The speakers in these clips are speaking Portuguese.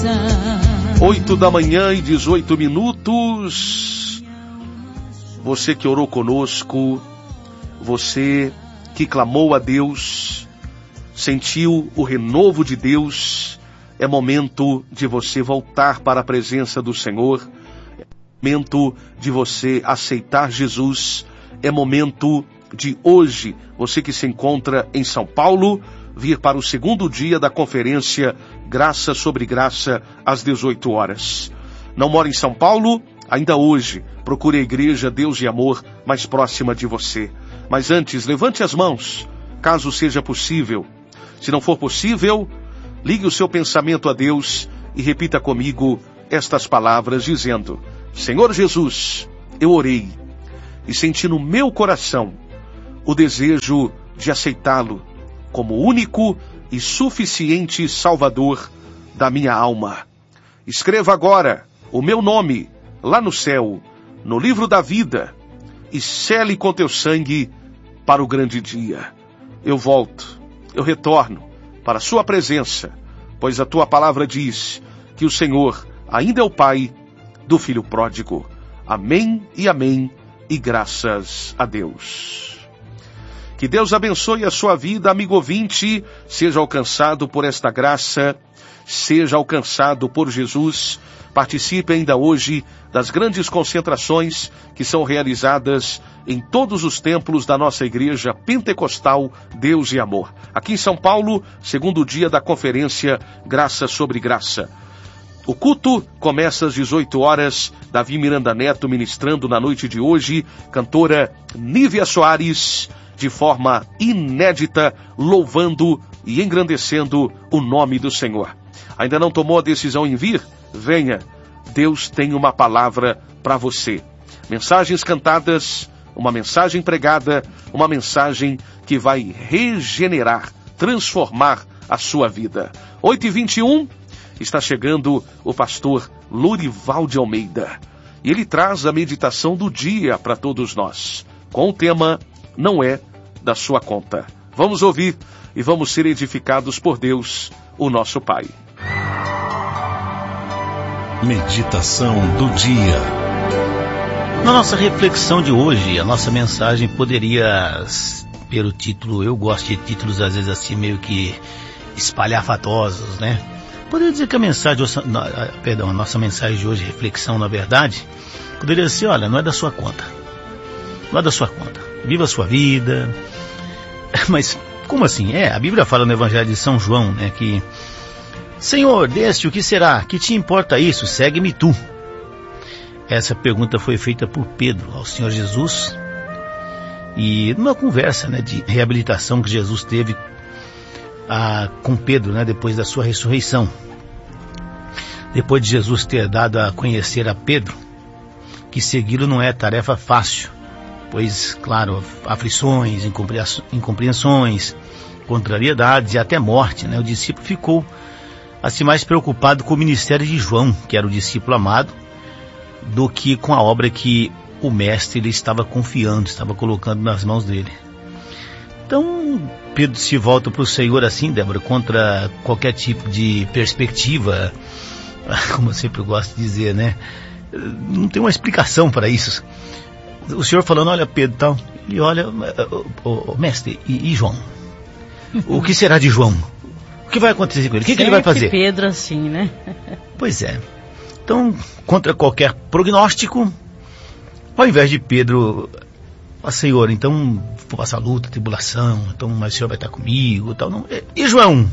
8h18. Você que orou conosco, você que clamou a Deus, sentiu o renovo de Deus, é momento de você voltar para a presença do Senhor, é momento de você aceitar Jesus, é momento de hoje, você que se encontra em São Paulo, vir para o segundo dia da conferência Graça sobre Graça, às 18 horas. Não mora em São Paulo? Ainda hoje, procure a Igreja Deus e Amor mais próxima de você. Mas antes, levante as mãos, caso seja possível. Se não for possível, ligue o seu pensamento a Deus e repita comigo estas palavras, dizendo: Senhor Jesus, eu orei e senti no meu coração o desejo de aceitá-lo como único e suficiente Salvador da minha alma. Escreva agora o meu nome lá no céu, no livro da vida, e sele com teu sangue para o grande dia. Eu volto, eu retorno para a sua presença, pois a tua palavra diz que o Senhor ainda é o Pai do Filho pródigo. Amém e amém, e graças a Deus. Que Deus abençoe a sua vida, amigo ouvinte, seja alcançado por esta graça, seja alcançado por Jesus. Participe ainda hoje das grandes concentrações que são realizadas em todos os templos da nossa Igreja Pentecostal Deus e Amor. Aqui em São Paulo, segundo dia da conferência Graça sobre Graça. O culto começa às 18 horas, Davi Miranda Neto ministrando na noite de hoje, cantora Nívia Soares, de forma inédita, louvando e engrandecendo o nome do Senhor. Ainda não tomou a decisão em vir? Venha, Deus tem uma palavra para você. Mensagens cantadas, uma mensagem pregada, uma mensagem que vai regenerar, transformar a sua vida. 8h21, está chegando o pastor Lorival de Almeida. E ele traz a meditação do dia para todos nós, com o tema Não é da sua conta. Vamos ouvir e vamos ser edificados por Deus, o nosso Pai. Meditação do dia. Na nossa reflexão de hoje, a nossa mensagem poderia ter o título, eu gosto de títulos às vezes assim meio que espalhafatosos, né? Poderia dizer que a nossa mensagem de hoje, reflexão na verdade, poderia ser, olha, não é da sua conta. Não é da sua conta. Viva a sua vida. Mas como assim? A Bíblia fala no Evangelho de São João, né, que Senhor, deste o que será? Que te importa isso? Segue-me tu. Essa pergunta foi feita por Pedro ao Senhor Jesus, e numa conversa, né, de reabilitação que Jesus teve com Pedro, né, depois da sua ressurreição. Depois de Jesus ter dado a conhecer a Pedro que segui-lo não é tarefa fácil, pois, claro, aflições, incompreensões, contrariedades e até morte, né, o discípulo ficou assim mais preocupado com o ministério de João, que era o discípulo amado, do que com a obra que o mestre ele estava confiando, estava colocando nas mãos dele. Então Pedro se volta para o Senhor assim, Débora, contra qualquer tipo de perspectiva, como eu sempre gosto de dizer, né? Não tem uma explicação para isso. O Senhor falando, olha Pedro, tal, ele olha, mestre, e João? O que será de João? O que vai acontecer com ele? O que ele vai fazer? Pedro assim, né? Pois é. Então, contra qualquer prognóstico, ao invés de Pedro, Senhor, então vou passar luta, tribulação, então mas o Senhor vai estar comigo, tal, não. E João?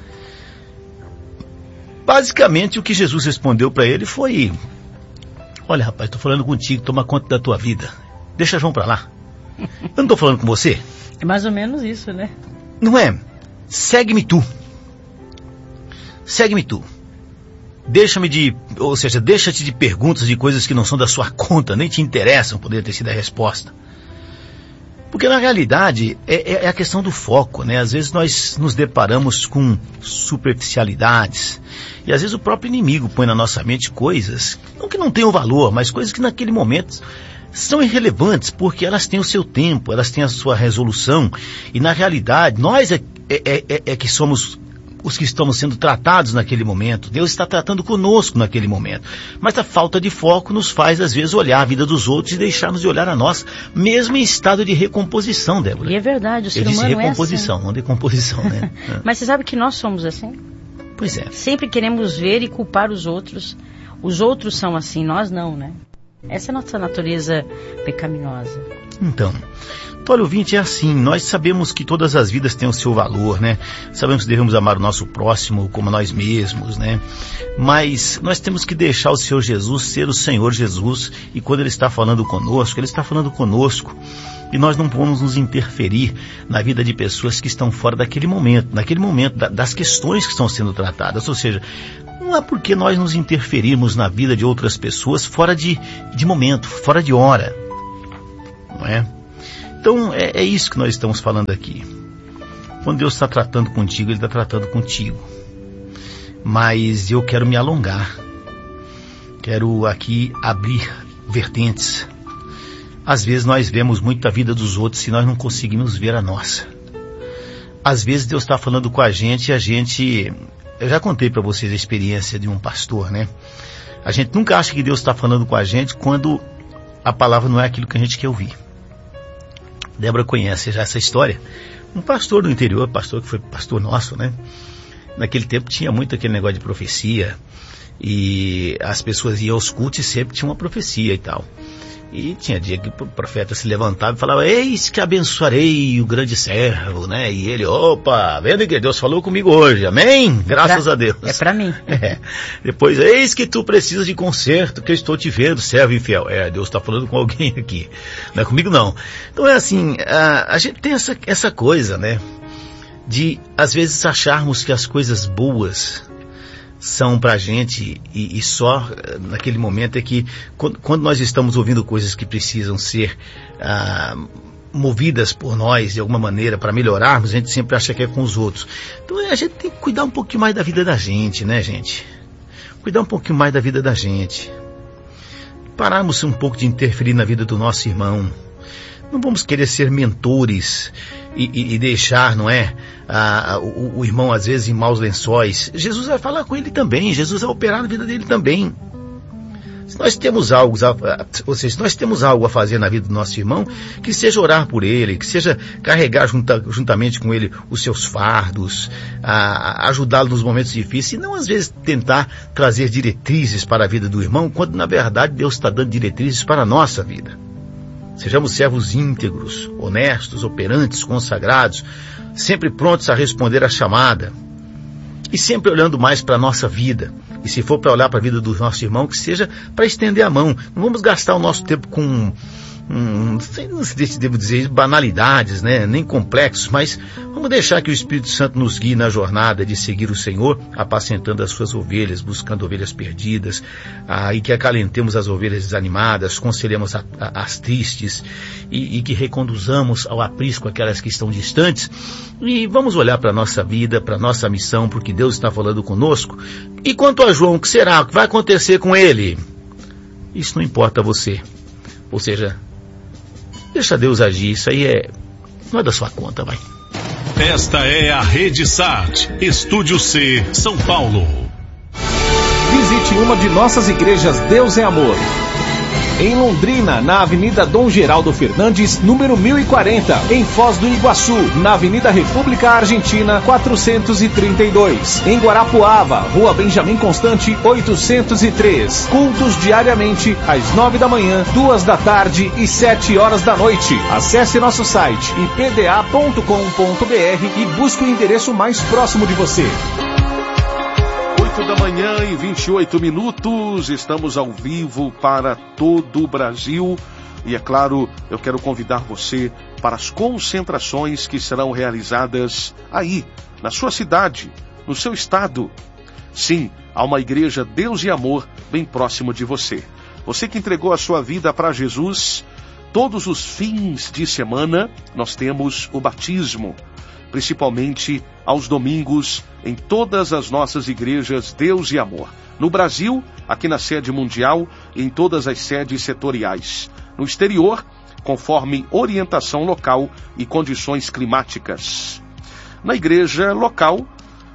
Basicamente o que Jesus respondeu para ele foi: olha rapaz, estou falando contigo, toma conta da tua vida, deixa João para lá. Eu não estou falando com você? É mais ou menos isso, né? Não é? Segue-me tu. Segue-me tu. Deixa-te de perguntas de coisas que não são da sua conta, nem te interessam, poderia ter sido a resposta. Porque na realidade é a questão do foco, né? Às vezes nós nos deparamos com superficialidades, e às vezes o próprio inimigo põe na nossa mente coisas, não que não tenham valor, mas coisas que naquele momento são irrelevantes, porque elas têm o seu tempo, elas têm a sua resolução, e na realidade nós é que somos os que estamos sendo tratados naquele momento. Deus está tratando conosco naquele momento. Mas a falta de foco nos faz, às vezes, olhar a vida dos outros e deixarmos de olhar a nós, mesmo em estado de recomposição, Débora. E é verdade, o ser humano recomposição, é assim. Não decomposição, né? Mas você sabe que nós somos assim? Pois é. Sempre queremos ver e culpar os outros. Os outros são assim, nós não, né? Essa é a nossa natureza pecaminosa. Então, olha, ouvinte, é assim, nós sabemos que todas as vidas têm o seu valor, né? Sabemos que devemos amar o nosso próximo como nós mesmos, né? Mas nós temos que deixar o Senhor Jesus ser o Senhor Jesus, e quando Ele está falando conosco, Ele está falando conosco. E nós não vamos nos interferir na vida de pessoas que estão fora naquele momento das questões que estão sendo tratadas. Ou seja, não é porque nós nos interferirmos na vida de outras pessoas fora de momento, fora de hora. Não é? Então é isso que nós estamos falando aqui. Quando Deus está tratando contigo, Ele está tratando contigo. Mas eu quero me alongar. Quero aqui abrir vertentes. Às vezes nós vemos muito a vida dos outros e nós não conseguimos ver a nossa. Às vezes Deus está falando com a gente e a gente... Eu já contei para vocês a experiência de um pastor, né? A gente nunca acha que Deus está falando com a gente quando a palavra não é aquilo que a gente quer ouvir. Débora conhece já essa história. Um pastor do interior, pastor que foi pastor nosso, né? Naquele tempo tinha muito aquele negócio de profecia. E as pessoas iam aos cultos e sempre tinha uma profecia e tal. E tinha dia que o profeta se levantava e falava: eis que abençoarei o grande servo, né? E ele, opa, vendo que Deus falou comigo hoje, amém? Graças a Deus. É pra mim. Depois, eis que tu precisas de conserto, que eu estou te vendo, servo infiel. Deus está falando com alguém aqui, não é comigo não. Então é assim, a gente tem essa coisa, né? De, às vezes, acharmos que as coisas boas são pra gente e só naquele momento é que quando nós estamos ouvindo coisas que precisam ser movidas por nós de alguma maneira para melhorarmos, a gente sempre acha que é com os outros. Então a gente tem que cuidar um pouquinho mais da vida da gente, né, gente? Cuidar um pouquinho mais da vida da gente. Pararmos um pouco de interferir na vida do nosso irmão. Não vamos querer ser mentores e deixar, não é, o irmão às vezes em maus lençóis. Jesus vai falar com ele também, Jesus vai operar na vida dele também. Se nós temos algo, ou seja, se nós temos algo a fazer na vida do nosso irmão, que seja orar por ele, que seja carregar juntamente com ele os seus fardos, ajudá-lo nos momentos difíceis, e não às vezes tentar trazer diretrizes para a vida do irmão, quando na verdade Deus está dando diretrizes para a nossa vida. Sejamos servos íntegros, honestos, operantes, consagrados, sempre prontos a responder à chamada. E sempre olhando mais para a nossa vida. E se for para olhar para a vida do nosso irmão, que seja para estender a mão. Não vamos gastar o nosso tempo com, não sei se devo dizer, banalidades, né? Nem complexos, mas vamos deixar que o Espírito Santo nos guie na jornada de seguir o Senhor, apacentando as suas ovelhas, buscando ovelhas perdidas, e que acalentemos as ovelhas desanimadas, conselhemos as tristes, e que reconduzamos ao aprisco aquelas que estão distantes, e vamos olhar para a nossa vida, para a nossa missão, porque Deus está falando conosco. E quanto a João, o que será? O que vai acontecer com ele? Isso não importa a você. Ou seja, deixa Deus agir, isso aí não é da sua conta, vai. Esta é a Rede Sat, Estúdio C, São Paulo. Visite uma de nossas igrejas Deus é Amor. Em Londrina, na Avenida Dom Geraldo Fernandes, número 1040. Em Foz do Iguaçu, na Avenida República Argentina, 432. Em Guarapuava, Rua Benjamin Constante, 803. Cultos diariamente, às 9 da manhã, 2 da tarde e 7 horas da noite. Acesse nosso site ipda.com.br e busque o endereço mais próximo de você. 8 da manhã e 28 minutos, estamos ao vivo para todo o Brasil e é claro, eu quero convidar você para as concentrações que serão realizadas aí, na sua cidade, no seu estado. Sim, há uma igreja Deus e Amor bem próximo de você. Você que entregou a sua vida para Jesus, todos os fins de semana nós temos o batismo, principalmente aos domingos, em todas as nossas igrejas Deus e Amor. No Brasil, aqui na sede mundial, e em todas as sedes setoriais. No exterior, conforme orientação local e condições climáticas. Na igreja local,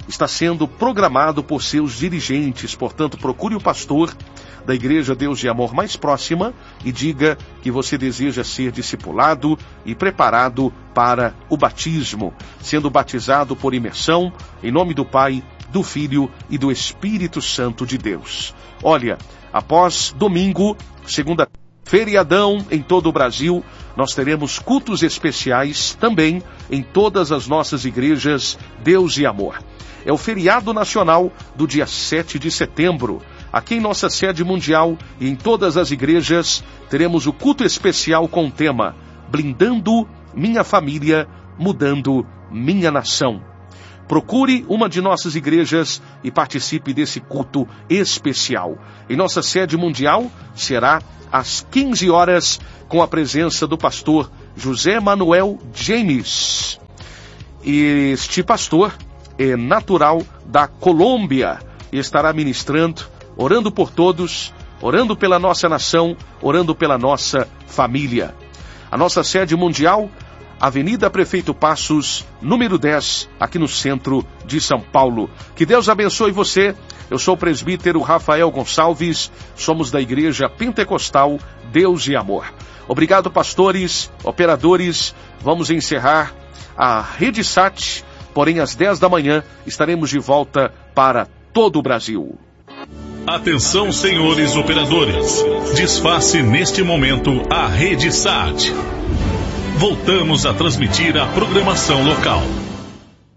está sendo programado por seus dirigentes. Portanto, procure o pastor da Igreja Deus de Amor mais próxima e diga que você deseja ser discipulado e preparado para o batismo, sendo batizado por imersão, em nome do Pai, do Filho e do Espírito Santo de Deus. Olha, após domingo, segunda feriadão em todo o Brasil, nós teremos cultos especiais também em todas as nossas igrejas Deus e Amor. É o feriado nacional do dia 7 de setembro. Aqui em nossa sede mundial e em todas as igrejas, teremos o culto especial com o tema Blindando Minha Família, Mudando Minha Nação. Procure uma de nossas igrejas e participe desse culto especial. Em nossa sede mundial será às 15 horas com a presença do pastor José Manuel James. Este pastor é natural da Colômbia e estará ministrando, orando por todos, orando pela nossa nação, orando pela nossa família. A nossa sede mundial, Avenida Prefeito Passos, número 10, aqui no centro de São Paulo. Que Deus abençoe você. Eu sou o presbítero Rafael Gonçalves, somos da Igreja Pentecostal Deus e Amor. Obrigado, pastores, operadores. Vamos encerrar a Rede Sat, porém às 10 da manhã estaremos de volta para todo o Brasil. Atenção, senhores operadores. Desface neste momento a Rede Sat. Voltamos a transmitir a programação local.